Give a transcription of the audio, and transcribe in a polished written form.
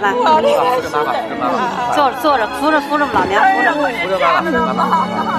来， 扶着妈妈，扶着妈妈， 坐着，扶着老娘，扶着。 扶着妈妈，妈妈。